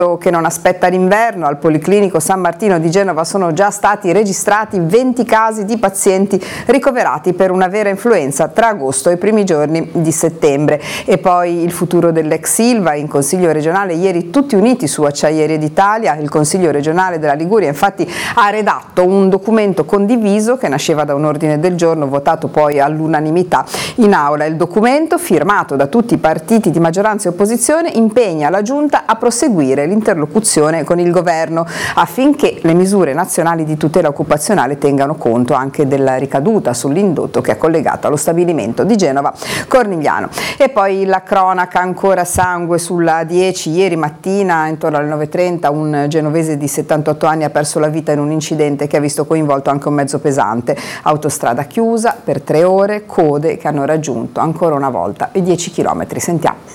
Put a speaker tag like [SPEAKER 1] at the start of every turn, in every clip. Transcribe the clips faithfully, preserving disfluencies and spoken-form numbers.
[SPEAKER 1] che non aspetta l'inverno. Al Policlinico San Martino di Genova sono già stati registrati venti casi di pazienti ricoverati per una vera influenza tra agosto e i primi giorni di settembre. E poi il futuro dell'ex Ilva. In Consiglio regionale ieri tutti uniti su Acciaierie d'Italia. Il Consiglio regionale della Liguria infatti ha redatto un documento condiviso che nasceva da un ordine del giorno votato poi all'unanimità in aula. Il documento, firmato da tutti i partiti di maggioranza e opposizione, impegna la Giunta a proseguire l'interlocuzione con il governo affinché le misure nazionali di tutela occupazionale tengano conto anche della ricaduta sull'indotto che è collegato allo stabilimento di Genova Cornigliano. E poi la cronaca, ancora sangue sulla A dieci. Ieri mattina intorno alle nove e trenta un genovese di settantotto anni ha perso la vita in un incidente che ha visto coinvolto anche un mezzo pesante. Autostrada chiusa per tre ore, code che hanno raggiunto ancora una volta i dieci chilometri. Sentiamo.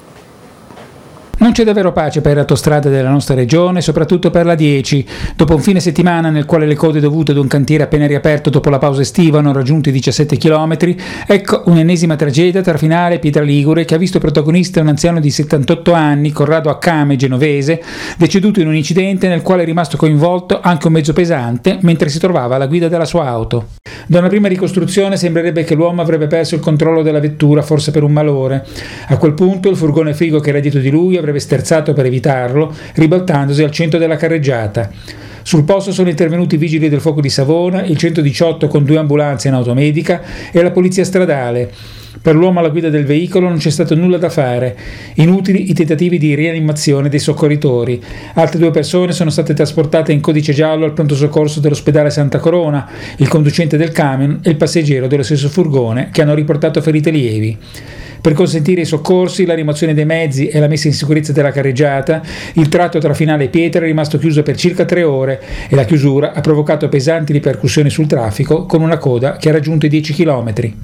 [SPEAKER 2] Non c'è davvero pace per le autostrade della nostra regione, soprattutto per la dieci. Dopo un fine settimana nel quale le code dovute ad un cantiere appena riaperto dopo la pausa estiva hanno raggiunto i diciassette chilometri, ecco un'ennesima tragedia tra Finale e Pietra Ligure che ha visto protagonista un anziano di settantotto anni, Corrado Accame, genovese, deceduto in un incidente nel quale è rimasto coinvolto anche un mezzo pesante mentre si trovava alla guida della sua auto. Da una prima ricostruzione sembrerebbe che l'uomo avrebbe perso il controllo della vettura, forse per un malore. A quel punto il furgone frigo che era dietro di lui avrebbe sterzato per evitarlo, ribaltandosi al centro della carreggiata. Sul posto sono intervenuti i vigili del fuoco di Savona, il centodiciotto con due ambulanze in automedica e la polizia stradale. Per l'uomo alla guida del veicolo non c'è stato nulla da fare. Inutili i tentativi di rianimazione dei soccorritori. Altre due persone sono state trasportate in codice giallo al pronto soccorso dell'ospedale Santa Corona, il conducente del camion e il passeggero dello stesso furgone che hanno riportato ferite lievi. Per consentire i soccorsi, la rimozione dei mezzi e la messa in sicurezza della carreggiata, il tratto tra Finale e Pietra è rimasto chiuso per circa tre ore e la chiusura ha provocato pesanti ripercussioni sul traffico con una coda che ha raggiunto i dieci chilometri.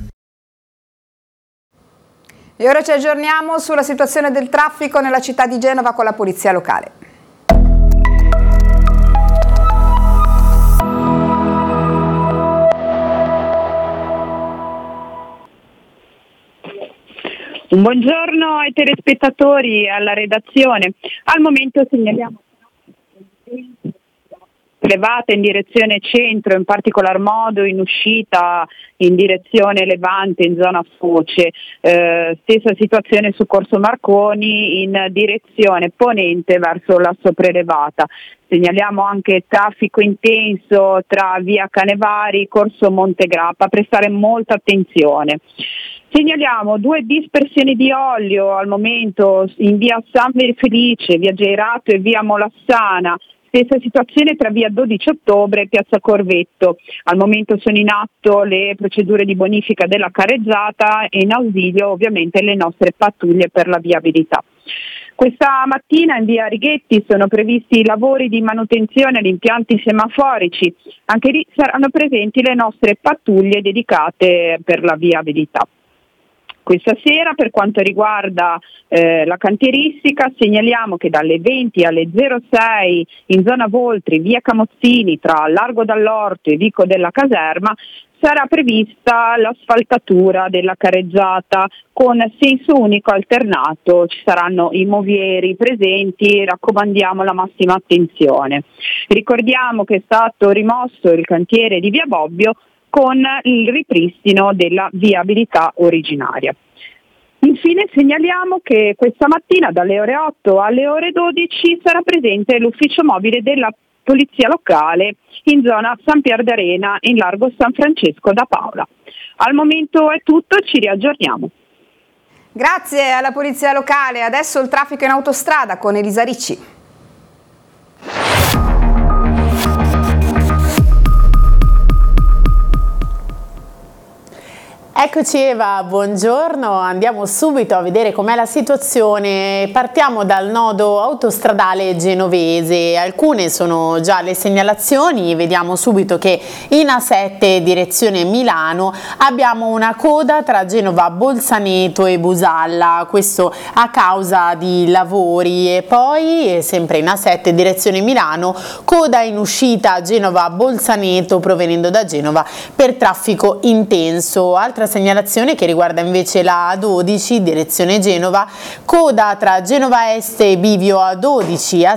[SPEAKER 1] E ora ci aggiorniamo sulla situazione del traffico nella città di Genova con la polizia locale.
[SPEAKER 3] Un buongiorno ai telespettatori e alla redazione. Al momento segnaliamo elevata in direzione centro, in particolar modo in uscita in direzione Levante in zona Foce, eh, stessa situazione su Corso Marconi in direzione ponente verso la sopraelevata. Segnaliamo anche traffico intenso tra via Canevari e Corso Montegrappa, prestare molta attenzione. Segnaliamo due dispersioni di olio al momento in via San Felice, via Geirato e via Molassana. Stessa situazione tra via dodici ottobre e piazza Corvetto. Al momento sono in atto le procedure di bonifica della carreggiata e in ausilio ovviamente le nostre pattuglie per la viabilità. Questa mattina in via Righetti sono previsti i lavori di manutenzione agli impianti semaforici. Anche lì saranno presenti le nostre pattuglie dedicate per la viabilità. Questa sera, per quanto riguarda eh, la cantieristica, segnaliamo che dalle venti alle zero sei in zona Voltri, via Camozzini, tra Largo dall'Orto e Vico della Caserma, sarà prevista l'asfaltatura della carreggiata con senso unico alternato. Ci saranno i movieri presenti, raccomandiamo la massima attenzione. Ricordiamo che è stato rimosso il cantiere di via Bobbio con il ripristino della viabilità originaria. Infine segnaliamo che questa mattina dalle ore otto alle ore dodici sarà presente l'ufficio mobile della Polizia Locale in zona San Pier d'Arena in largo San Francesco da Paola. Al momento è tutto, ci riaggiorniamo.
[SPEAKER 1] Grazie alla Polizia Locale. Adesso il traffico in autostrada con Elisa Ricci.
[SPEAKER 4] Eccoci Eva, buongiorno, andiamo subito a vedere com'è la situazione. Partiamo dal nodo autostradale genovese, alcune sono già le segnalazioni, vediamo subito che in A sette direzione Milano abbiamo una coda tra Genova Bolzaneto e Busalla, questo a causa di lavori, e poi sempre in A sette direzione Milano coda in uscita Genova Bolzaneto provenendo da Genova per traffico intenso. Altra segnalazione che riguarda invece la A dodici direzione Genova, coda tra Genova Est e Bivio A dodici, A